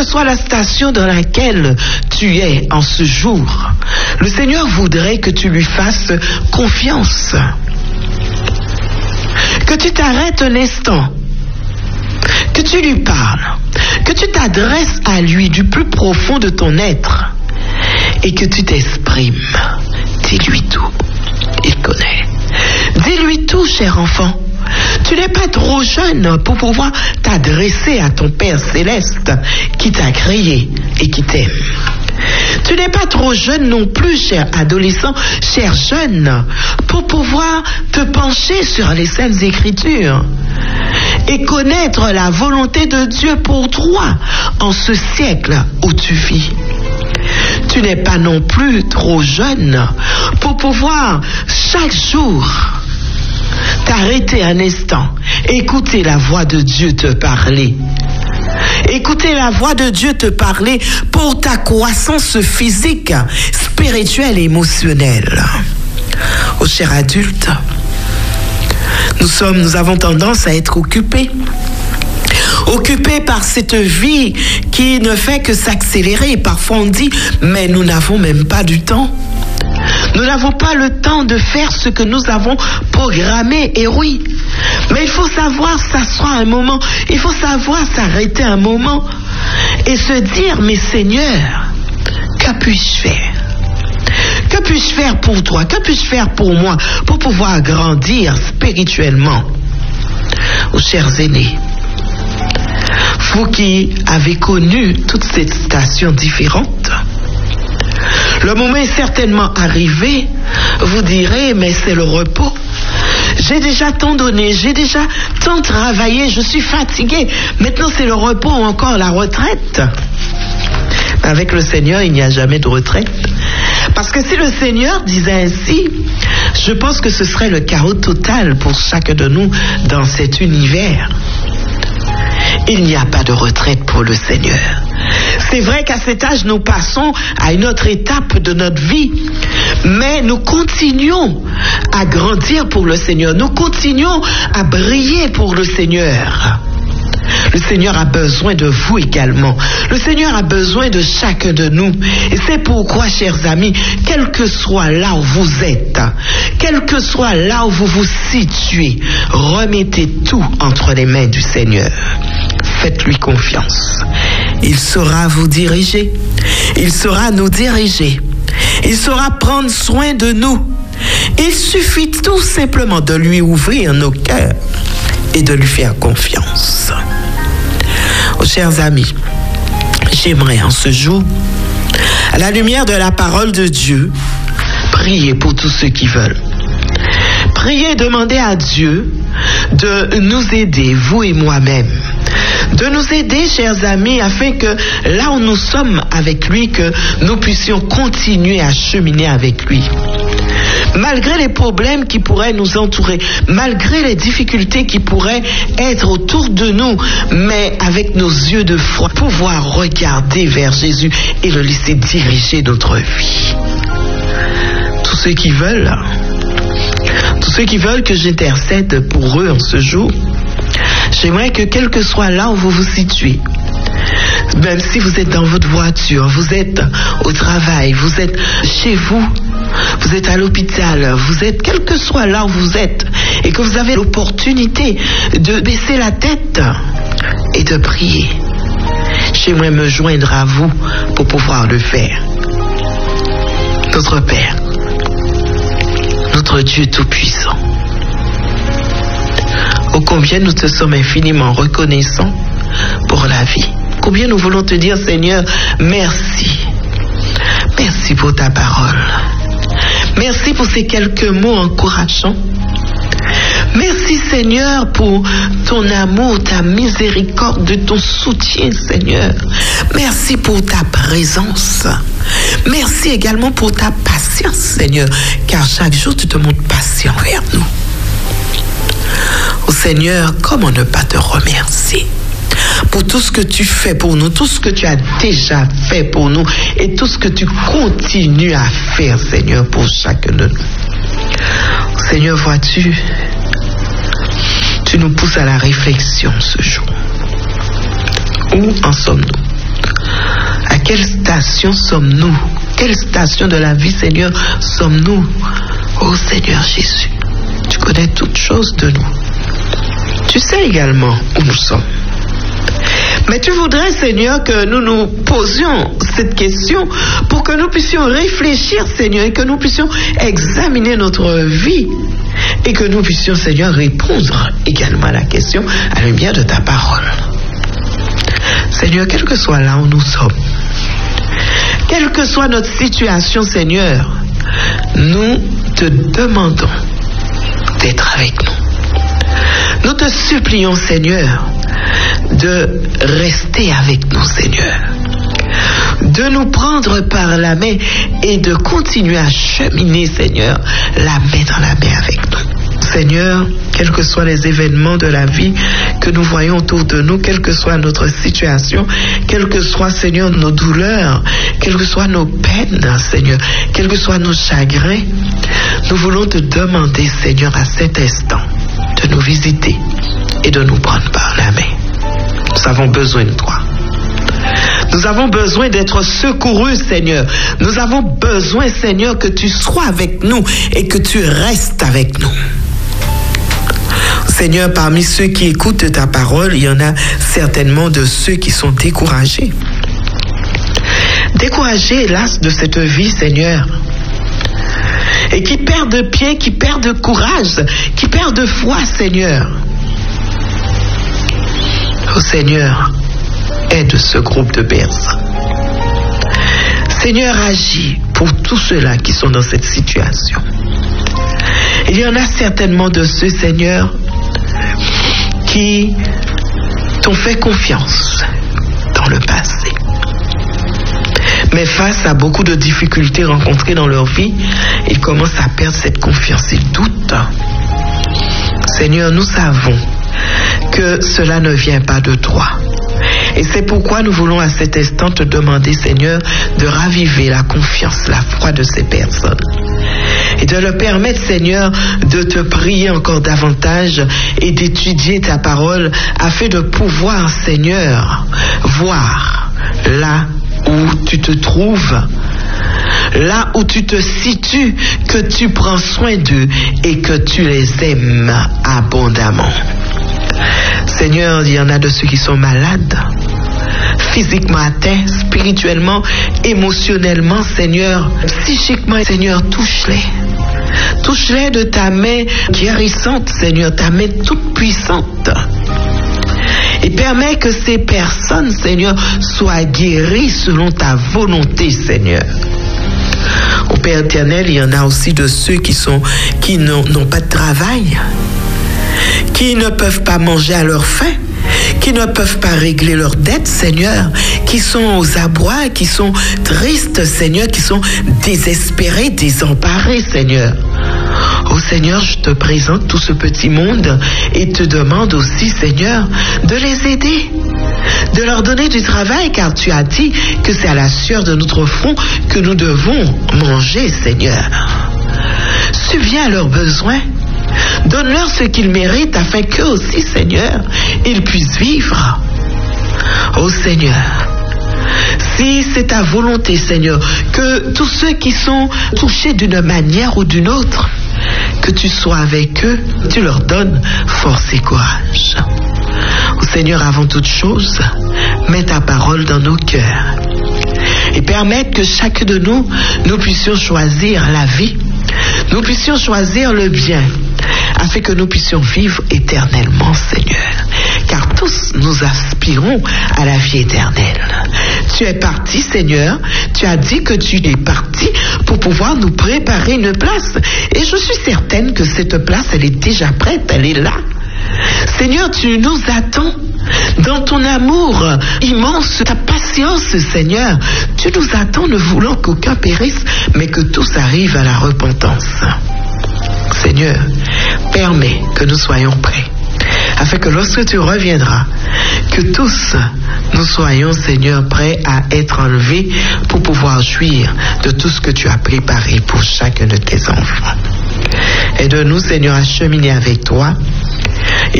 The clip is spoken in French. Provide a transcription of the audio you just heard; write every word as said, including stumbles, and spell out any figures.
que soit la station dans laquelle tu es en ce jour, le Seigneur voudrait que tu lui fasses confiance. Que tu t'arrêtes un instant, que tu lui parles, que tu t'adresses à lui du plus profond de ton être et que tu t'exprimes. Dis-lui tout, il connaît. Dis-lui tout, cher enfant. Tu n'es pas trop jeune pour pouvoir t'adresser à ton Père Céleste qui t'a créé et qui t'aime. Tu n'es pas trop jeune non plus, cher adolescent, cher jeune, pour pouvoir te pencher sur les Saintes Écritures et connaître la volonté de Dieu pour toi en ce siècle où tu vis. Tu n'es pas non plus trop jeune pour pouvoir chaque jour t'arrêter un instant, écouter la voix de Dieu te parler. Écouter la voix de Dieu te parler pour ta croissance physique, spirituelle et émotionnelle. Ô chers adultes, nous sommes, nous avons tendance à être occupés. Occupés par cette vie qui ne fait que s'accélérer. Parfois on dit, mais nous n'avons même pas du temps. Nous n'avons pas le temps de faire ce que nous avons programmé, et oui. Mais il faut savoir s'asseoir un moment, il faut savoir s'arrêter un moment et se dire, mais Seigneur, que puis-je faire? Que puis-je faire pour toi? Que puis-je faire pour moi pour pouvoir grandir spirituellement? Aux chers aînés, vous qui avez connu toutes ces stations différentes, le moment est certainement arrivé, vous direz, mais c'est le repos. J'ai déjà tant donné, j'ai déjà tant travaillé, je suis fatigué. Maintenant c'est le repos ou encore la retraite. Avec le Seigneur, il n'y a jamais de retraite. Parce que si le Seigneur disait ainsi, je pense que ce serait le chaos total pour chacun de nous dans cet univers. Il n'y a pas de retraite pour le Seigneur. C'est vrai qu'à cet âge, nous passons à une autre étape de notre vie, mais nous continuons à grandir pour le Seigneur. Nous continuons à briller pour le Seigneur. Le Seigneur a besoin de vous également. Le Seigneur a besoin de chacun de nous. Et c'est pourquoi, chers amis, quel que soit là où vous êtes, quel que soit là où vous vous situez, remettez tout entre les mains du Seigneur. Faites-lui confiance. Il saura vous diriger. Il saura nous diriger. Il saura prendre soin de nous. Il suffit tout simplement de lui ouvrir nos cœurs et de lui faire confiance. Oh, chers amis, j'aimerais en ce jour, à la lumière de la parole de Dieu, prier pour tous ceux qui veulent. Priez, demandez à Dieu de nous aider, vous et moi-même. De nous aider, chers amis, afin que là où nous sommes avec lui, que nous puissions continuer à cheminer avec lui. Malgré les problèmes qui pourraient nous entourer, malgré les difficultés qui pourraient être autour de nous, mais avec nos yeux de foi, pouvoir regarder vers Jésus et le laisser diriger notre vie. Tous ceux qui veulent, tous ceux qui veulent que j'intercède pour eux en ce jour, j'aimerais que quel que soit là où vous vous situez, même si vous êtes dans votre voiture, vous êtes au travail, vous êtes chez vous, vous êtes à l'hôpital, vous êtes, quel que soit là où vous êtes, et que vous avez l'opportunité de baisser la tête et de prier, j'aimerais me joindre à vous pour pouvoir le faire. Notre Père, notre Dieu Tout-Puissant, ô combien nous te sommes infiniment reconnaissants pour la vie. Combien nous voulons te dire, Seigneur, merci. Merci pour ta parole. Merci pour ces quelques mots encourageants. Merci, Seigneur, pour ton amour, ta miséricorde, ton soutien, Seigneur. Merci pour ta présence. Merci également pour ta patience, Seigneur, car chaque jour tu te montres patient vers nous. Oh Seigneur, comment ne pas te remercier pour tout ce que tu fais pour nous, tout ce que tu as déjà fait pour nous et tout ce que tu continues à faire, Seigneur, pour chacun de nous. Seigneur, vois-tu, tu nous pousses à la réflexion ce jour. Où en sommes-nous? quelle station sommes-nous? Quelle station de la vie, Seigneur, sommes-nous? Oh Seigneur Jésus, tu connais toutes choses de nous. Tu sais également où nous sommes. Mais tu voudrais, Seigneur, que nous nous posions cette question pour que nous puissions réfléchir, Seigneur, et que nous puissions examiner notre vie et que nous puissions, Seigneur, répondre également à la question à la lumière de ta parole. Seigneur, quel que soit là où nous sommes, quelle que soit notre situation, Seigneur, nous te demandons d'être avec nous. Nous te supplions, Seigneur, de rester avec nous, Seigneur, de nous prendre par la main et de continuer à cheminer, Seigneur, la main dans la main avec nous. Seigneur, quels que soient les événements de la vie que nous voyons autour de nous, quelle que soit notre situation, quelles que soient, Seigneur, nos douleurs, quelles que soient nos peines, Seigneur, quels que soient nos chagrins, nous voulons te demander, Seigneur, à cet instant, de nous visiter et de nous prendre par la main. Nous avons besoin de toi. Nous avons besoin d'être secourus, Seigneur. Nous avons besoin, Seigneur, que tu sois avec nous et que tu restes avec nous. Seigneur, parmi ceux qui écoutent ta parole, il y en a certainement de ceux qui sont découragés. Découragés, hélas, de cette vie, Seigneur. Et qui perdent pied, qui perdent courage, qui perdent foi, Seigneur. Oh Seigneur, aide ce groupe de personnes. Seigneur, agis pour tous ceux-là qui sont dans cette situation. Il y en a certainement de ceux, Seigneur, qui t'ont fait confiance dans le passé. Mais face à beaucoup de difficultés rencontrées dans leur vie, ils commencent à perdre cette confiance. Ils doutent. Seigneur, nous savons que cela ne vient pas de toi. Et c'est pourquoi nous voulons à cet instant te demander, Seigneur, de raviver la confiance, la foi de ces personnes. Et de leur permettre, Seigneur, de te prier encore davantage et d'étudier ta parole afin de pouvoir, Seigneur, voir là où tu te trouves, là où tu te situes, que tu prends soin d'eux et que tu les aimes abondamment. Seigneur, il y en a de ceux qui sont malades, physiquement atteints, spirituellement, émotionnellement, Seigneur, psychiquement, Seigneur, touche-les. Touche-les de ta main guérissante, Seigneur, ta main toute puissante. Et permets que ces personnes, Seigneur, soient guéries selon ta volonté, Seigneur. Au Père éternel, il y en a aussi de ceux qui sont, qui n'ont, n'ont pas de travail, qui ne peuvent pas manger à leur faim, qui ne peuvent pas régler leurs dettes, Seigneur, qui sont aux abois, qui sont tristes, Seigneur, qui sont désespérés, désemparés, Seigneur. Oh Seigneur, je te présente tout ce petit monde et te demande aussi, Seigneur, de les aider, de leur donner du travail, car tu as dit que c'est à la sueur de notre front que nous devons manger, Seigneur. Subviens à leurs besoins. Donne-leur ce qu'ils méritent afin qu'eux aussi, Seigneur, ils puissent vivre. Oh Seigneur, si c'est ta volonté, Seigneur, que tous ceux qui sont touchés d'une manière ou d'une autre, que tu sois avec eux, tu leur donnes force et courage. Oh Seigneur, avant toute chose, mets ta parole dans nos cœurs et permette que chacun de nous, nous puissions choisir la vie, nous puissions choisir le bien, afin que nous puissions vivre éternellement, Seigneur. Car tous nous aspirons à la vie éternelle. Tu es parti, Seigneur. Tu as dit que tu es parti pour pouvoir nous préparer une place. Et je suis certaine que cette place, elle est déjà prête, elle est là. Seigneur, tu nous attends. Dans ton amour immense, ta patience, Seigneur, tu nous attends, ne voulant qu'aucun périsse, mais que tous arrivent à la repentance. Seigneur, permets que nous soyons prêts, afin que lorsque tu reviendras, que tous nous soyons, Seigneur, prêts à être enlevés pour pouvoir jouir de tout ce que tu as préparé pour chacun de tes enfants. Aide-nous, Seigneur, à cheminer avec toi